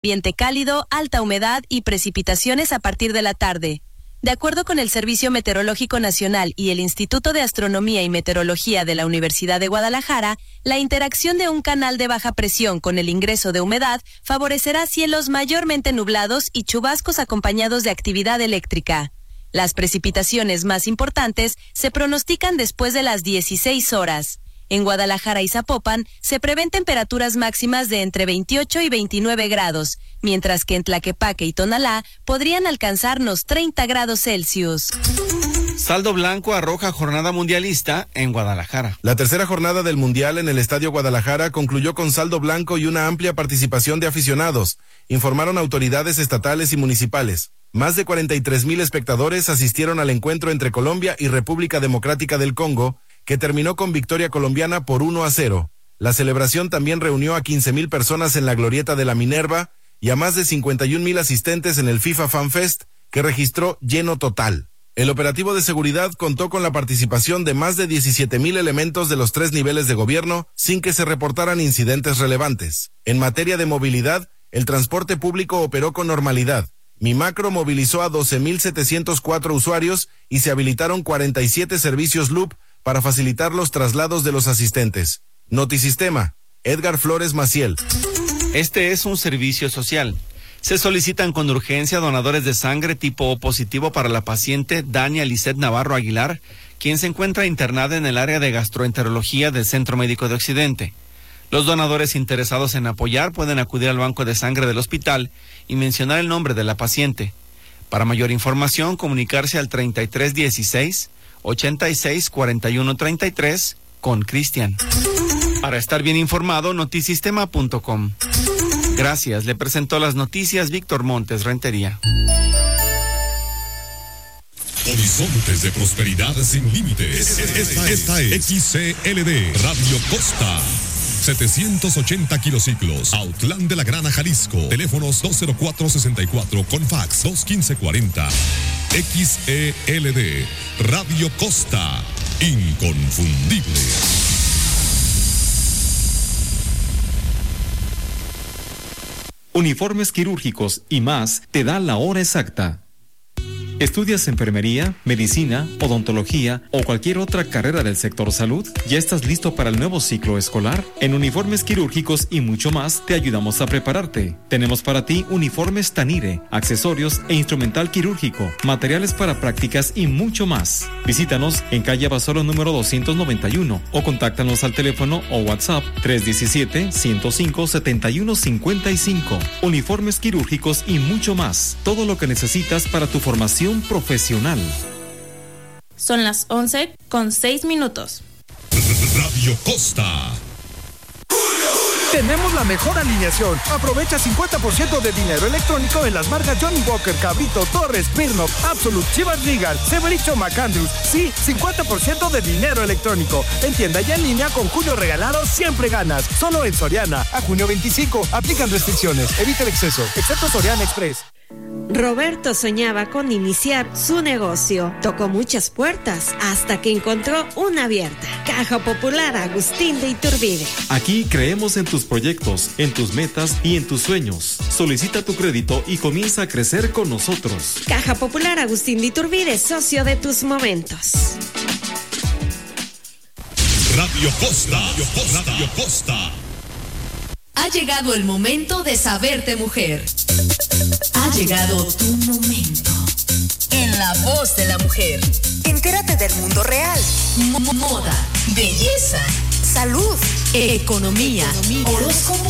Ambiente cálido, alta humedad y precipitaciones a partir de la tarde. De acuerdo con el Servicio Meteorológico Nacional y el Instituto de Astronomía y Meteorología de la Universidad de Guadalajara, la interacción de un canal de baja presión con el ingreso de humedad favorecerá cielos mayormente nublados y chubascos acompañados de actividad eléctrica. Las precipitaciones más importantes se pronostican después de las 16 horas. En Guadalajara y Zapopan se prevén temperaturas máximas de entre 28 y 29 grados, mientras que en Tlaquepaque y Tonalá podrían alcanzarnos 30 grados Celsius. Saldo blanco arroja jornada mundialista en Guadalajara. La tercera jornada del Mundial en el Estadio Guadalajara concluyó con saldo blanco y una amplia participación de aficionados, informaron autoridades estatales y municipales. Más de 43,000 espectadores asistieron al encuentro entre Colombia y República Democrática del Congo, que terminó con victoria colombiana por 1-0. La celebración también reunió a 15,000 personas en la Glorieta de la Minerva y a más de 51,000 asistentes en el FIFA Fan Fest, que registró lleno total. El operativo de seguridad contó con la participación de más de 17,000 elementos de los 3 niveles de gobierno, sin que se reportaran incidentes relevantes. En materia de movilidad, el transporte público operó con normalidad. Mimacro movilizó a 12,704 usuarios y se habilitaron 47 servicios Loop para facilitar los traslados de los asistentes. Notisistema, Edgar Flores Maciel. Este es un servicio social. Se solicitan con urgencia donadores de sangre tipo O positivo para la paciente Dania Lisset Navarro Aguilar, quien se encuentra internada en el área de gastroenterología del Centro Médico de Occidente. Los donadores interesados en apoyar pueden acudir al banco de sangre del hospital y mencionar el nombre de la paciente. Para mayor información, comunicarse al 3316-864133 con Cristian. Para estar bien informado, notisistema.com. Gracias, le presentó las noticias Víctor Montes Rentería. Horizontes de prosperidad sin límites. Esta es XCLD Radio Costa. 780 kilociclos, Autlán de la Grana, Jalisco. Teléfonos 204-64 con fax 215-40. XELD Radio Costa, inconfundible. Uniformes Quirúrgicos y más te da la hora exacta. ¿Estudias enfermería, medicina, odontología o cualquier otra carrera del sector salud? ¿Ya estás listo para el nuevo ciclo escolar? En Uniformes Quirúrgicos y mucho más te ayudamos a prepararte. Tenemos para ti uniformes Tanire, accesorios e instrumental quirúrgico, materiales para prácticas y mucho más. Visítanos en calle Abasolo número 291 o contáctanos al teléfono o WhatsApp 317-105-7155. Uniformes Quirúrgicos y mucho más. Todo lo que necesitas para tu formación profesional. Son las 11:06. Radio Costa. Tenemos la mejor alineación. Aprovecha 50% de dinero electrónico en las marcas Johnny Walker, Cabrito, Torres, Smirnoff, Absolute, Chivas Regal, Severicho, McAndrews. Sí, 50% de dinero electrónico. En tienda y en línea con Julio Regalado siempre ganas. Solo en Soriana. A junio 25. Aplican restricciones. Evita el exceso. Excepto Soriana Express. Roberto soñaba con iniciar su negocio. Tocó muchas puertas hasta que encontró una abierta. Caja Popular Agustín de Iturbide. Aquí creemos en tus proyectos, en tus metas y en tus sueños. Solicita tu crédito y comienza a crecer con nosotros. Caja Popular Agustín de Iturbide, socio de tus momentos. Radio Costa. Radio Costa. Ha llegado el momento de saberte mujer. Ha llegado tu momento. En la voz de la mujer. Entérate del mundo real. Moda, belleza, salud, economía, horóscopo